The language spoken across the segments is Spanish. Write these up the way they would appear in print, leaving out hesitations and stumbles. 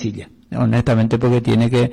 sencilla, honestamente, porque tiene que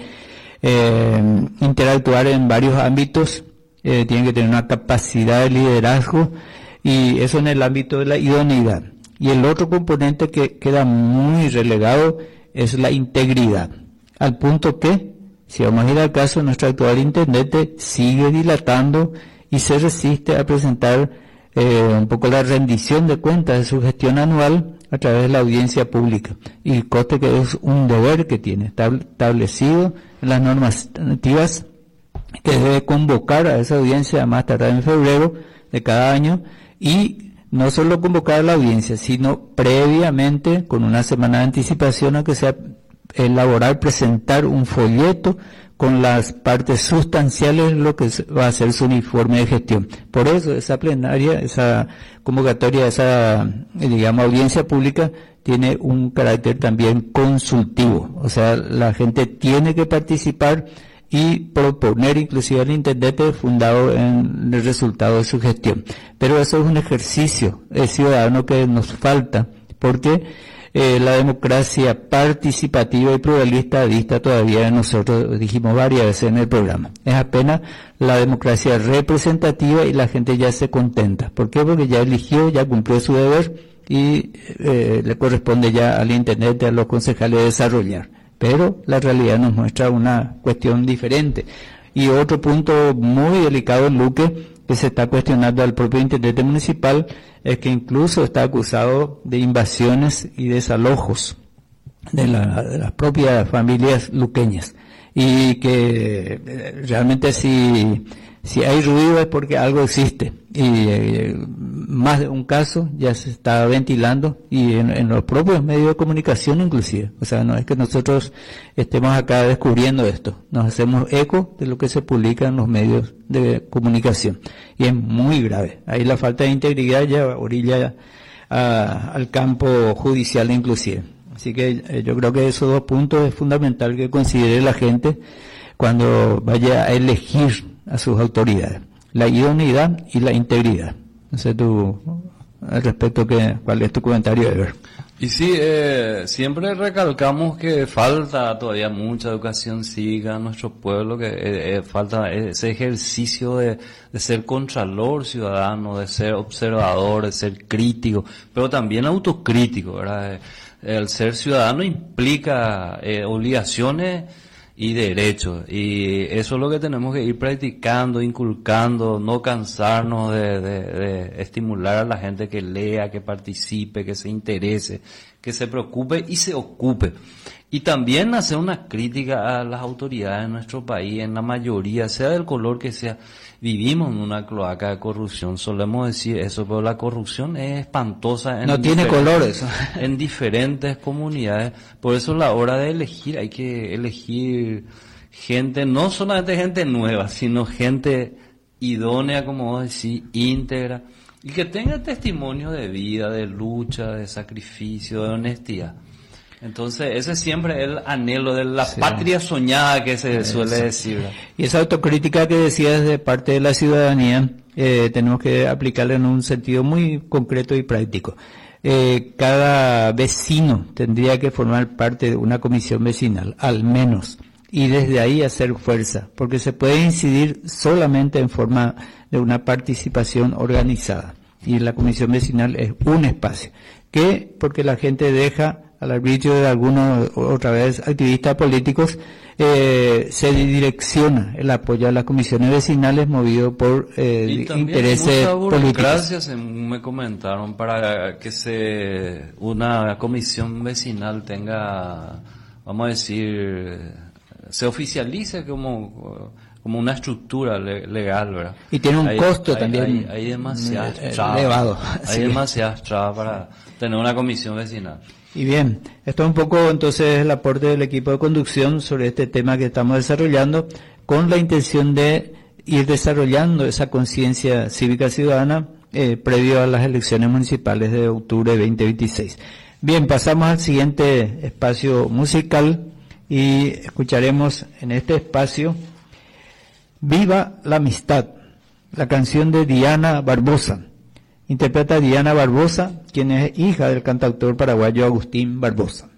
interactuar en varios ámbitos, tiene que tener una capacidad de liderazgo, y eso en el ámbito de la idoneidad. Y el otro componente que queda muy relegado es la integridad, al punto que, si vamos a ir al caso, nuestro actual intendente sigue dilatando y se resiste a presentar un poco la rendición de cuentas de su gestión anual a través de la audiencia pública. Y conste que es un deber que tiene establecido en las normativas, que debe convocar a esa audiencia a más tardar en febrero de cada año, y no solo convocar a la audiencia, sino previamente, con una semana de anticipación, a que sea elaborar, presentar un folleto con las partes sustanciales de lo que va a ser su informe de gestión. Por eso esa plenaria, esa convocatoria, esa, digamos, audiencia pública tiene un carácter también consultivo. O sea, la gente tiene que participar y proponer inclusive al intendente fundado en el resultado de su gestión. Pero eso es un ejercicio ciudadano que nos falta, porque la democracia participativa y pluralista dista todavía de nosotros, dijimos varias veces en el programa. Es apenas la democracia representativa y la gente ya se contenta. ¿Por qué? Porque ya eligió, ya cumplió su deber y le corresponde ya al intendente, a los concejales desarrollar. Pero la realidad nos muestra una cuestión diferente. Y otro punto muy delicado en Luque, que se está cuestionando al propio intendente municipal, es que incluso está acusado de invasiones y desalojos de las propias familias luqueñas, y que realmente si hay ruido es porque algo existe, y más de un caso ya se está ventilando, y en los propios medios de comunicación inclusive. O sea, no es que nosotros estemos acá descubriendo esto, nos hacemos eco de lo que se publica en los medios de comunicación, y es muy grave. Ahí la falta de integridad ya orilla al campo judicial inclusive. Así que yo creo que esos dos puntos es fundamental que considere la gente cuando vaya a elegir a sus autoridades: la idoneidad y la integridad. No sé tú, al respecto, ¿cuál es tu comentario, Ever? Y sí, siempre recalcamos que falta todavía mucha educación cívica en nuestro pueblo, que falta ese ejercicio de ser contralor ciudadano, de ser observador, de ser crítico, pero también autocrítico, ¿verdad? El ser ciudadano implica obligaciones y derechos, y eso es lo que tenemos que ir practicando, inculcando, no cansarnos de estimular a la gente que lea, que participe, que se interese, que se preocupe y se ocupe. Y también hacer una crítica a las autoridades de nuestro país, en la mayoría, sea del color que sea. Vivimos en una cloaca de corrupción, solemos decir eso, pero la corrupción es espantosa. No tiene colores. En diferentes comunidades. Por eso a la hora de elegir, hay que elegir gente, no solamente gente nueva, sino gente idónea, como vos decís, íntegra, y que tenga testimonio de vida, de lucha, de sacrificio, de honestidad. Entonces, ese es siempre el anhelo de la patria soñada que se suele decir. Y esa autocrítica que decías de parte de la ciudadanía, tenemos que aplicarla en un sentido muy concreto y práctico. Cada vecino tendría que formar parte de una comisión vecinal, al menos, y desde ahí hacer fuerza, porque se puede incidir solamente en forma de una participación organizada. Y la comisión vecinal es un espacio que, porque la gente deja al arbitrio de algunos, otra vez, activistas políticos, se direcciona el apoyo a las comisiones vecinales movido por intereses políticos. Gracias, me comentaron, para que una comisión vecinal tenga, vamos a decir, se oficialice como una estructura legal, ¿verdad? Y tiene un costo también. Hay demasiadas trabas. Elevado. Hay demasiadas trabas para tener una comisión vecinal. Y bien, esto es un poco entonces el aporte del equipo de conducción sobre este tema que estamos desarrollando, con la intención de ir desarrollando esa conciencia cívica ciudadana previo a las elecciones municipales de octubre de 2026. Bien, pasamos al siguiente espacio musical y escucharemos en este espacio Viva la Amistad, la canción de Diana Barbosa. Interpreta Diana Barbosa, quien es hija del cantautor paraguayo Agustín Barbosa.